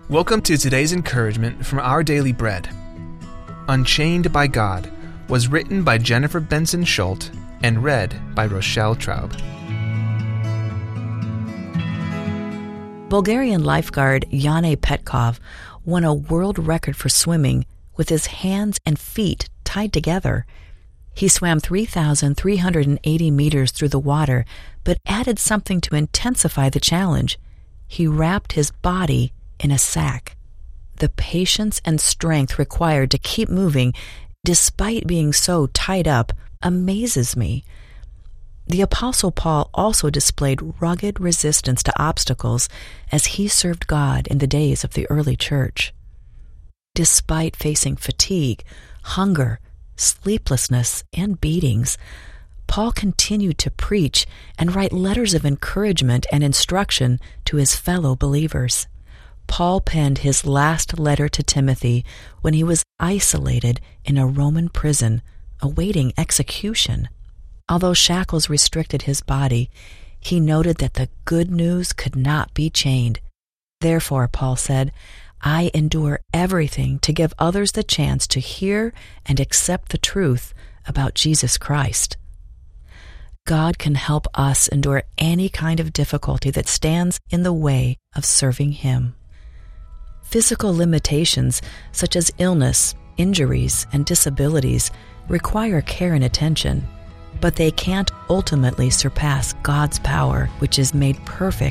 Welcome to today's encouragement from Our Daily Bread. Unchained by God was written by Jennifer Benson Schultz and read by Rochelle Traub. Bulgarian lifeguard Yane Petkov won a world record for swimming with his hands and feet tied together. He swam 3,380 meters through the water, but added something to intensify the challenge. He wrapped his body in a sack. The patience and strength required to keep moving, despite being so tied up, amazes me. The Apostle Paul also displayed rugged resistance to obstacles as he served God in the days of the early church. Despite facing fatigue, hunger, sleeplessness, and beatings, Paul continued to preach and write letters of encouragement and instruction to his fellow believers. Paul penned his last letter to Timothy when he was isolated in a Roman prison, awaiting execution. Although shackles restricted his body, he noted that the good news could not be chained. Therefore, Paul said, "I endure everything to give others the chance to hear and accept the truth about Jesus Christ." God can help us endure any kind of difficulty that stands in the way of serving Him. Physical limitations such as illness, injuries, and disabilities require care and attention, but they can't ultimately surpass God's power, which is made perfect